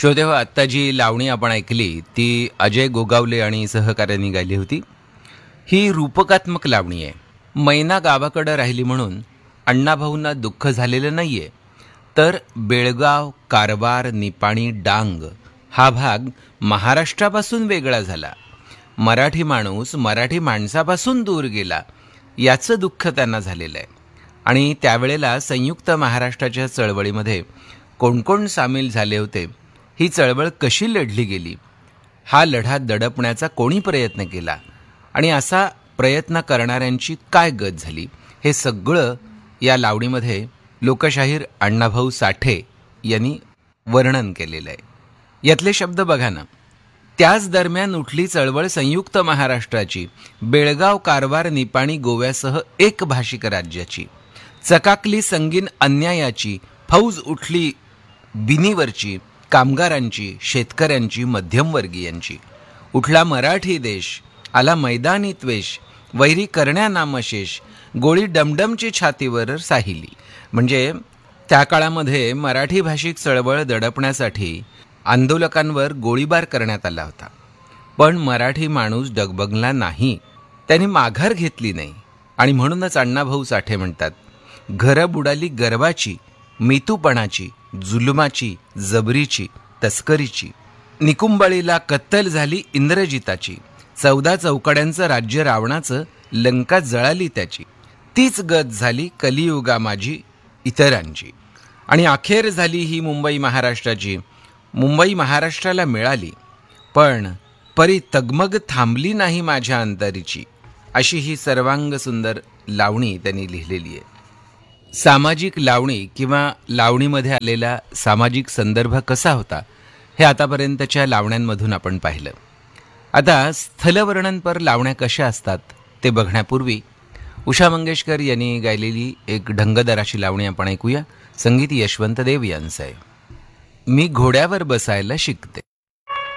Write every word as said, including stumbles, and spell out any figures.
श्रोते हो, आत्ता जी लावणी आपण ऐकली ती अजय गोगावले आणि सहकाऱ्यांनी गायली होती. ही रूपकात्मक लावणी आहे. मैना गावाकडं राहिली म्हणून अण्णाभाऊंना दुःख झालेलं नाहीये, तर बेळगाव, कारवार, निपाणी, डांग हा भाग महाराष्ट्रापासून वेगळा झाला, मराठी माणूस मराठी माणसापासून दूर गेला, याचं दुःख त्यांना झालेलं आहे. आणि त्यावेळेला संयुक्त महाराष्ट्राच्या चळवळीमध्ये कोण कोण सामील झाले होते, ही चळवळ कशी लढली गेली, हा लढा दडपण्याचा कोणी प्रयत्न केला आणि असा प्रयत्न करणाऱ्यांची काय गत झाली, हे सगळं या लावणीमध्ये लोकशाहीर अण्णाभाऊ साठे यांनी वर्णन केलेलं आहे. यातले शब्द बघा ना. त्याच दरम्यान उठली चळवळ संयुक्त महाराष्ट्राची, बेळगाव, कारवार, निपाणी, गोव्यासह एक भाषिक राज्याची. चकाकली संगीन अन्यायाची, फौज उठली बिनीवरची, कामगारांची, शेतकऱ्यांची, मध्यमवर्गीयांची. उठला मराठी देश, आला मैदानी त्वेष, वैरी करण्या नामशेष, गोळी डमडमची छातीवर साहिली. म्हणजे त्या काळामध्ये मराठी भाषिक चळवळ दडपण्यासाठी आंदोलकांवर गोळीबार करण्यात आला होता. पण मराठी माणूस डगबगला नाही, त्यांनी माघार घेतली नाही. आणि म्हणूनच अण्णाभाऊ साठे म्हणतात, घरं बुडाली गर्वाची, मितूपणाची, जुलमाची, जबरीची, तस्करीची. निकुंबळीला कत्तल झाली इंद्रजिताची, चौदा चौकड्यांचं राज्य रावणाचं, लंका जळाली त्याची. तीच गत झाली कलियुगा माझी इतरांची. आणि अखेर झाली ही मुंबई महाराष्ट्राची. मुंबई महाराष्ट्राला मिळाली, पण परी तगमग थांबली नाही माझ्या अंतरीची. अशी ही सर्वांग सुंदर लावणी त्यांनी लिहिलेली आहे. सामाजिक लावणी किंवा लावणीमध्ये आलेला सामाजिक संदर्भ कसा होता, हे आतापर्यंतच्या लावण्यांमधून आपण पाहिलं. आता स्थलवर्णनपर लावण्या कशा असतात ते बघण्यापूर्वी उषा मंगेशकर यांनी गायलेली एक ढंगदराची लावणी आपण ऐकूया. संगीत यशवंत देव यांचं आहे. मी घोड्यावर बसायला शिकते.